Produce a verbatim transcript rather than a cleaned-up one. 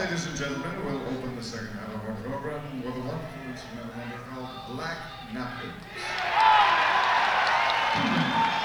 ladies and gentlemen, we'll open the second half of our program with a wonderful instrumental number called Black Napkins.